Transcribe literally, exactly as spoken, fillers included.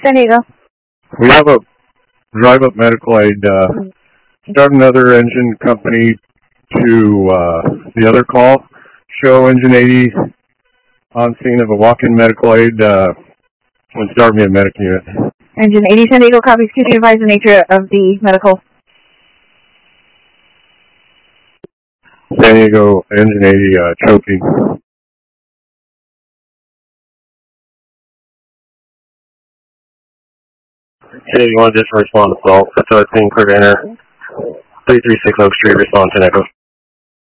San Diego. We have a drive-up medical aid. Uh, start another engine company to uh, the other call. Show engine eighty on scene of a walk-in medical aid. Uh, and start me a medic unit. Engine eighty San Diego copies. Could you advise the nature of the medical? San Diego engine eighty uh, choking. Hey, you want to just respond to assault? That's a thing, clear to enter. three three six Oak Street, respond to Echo.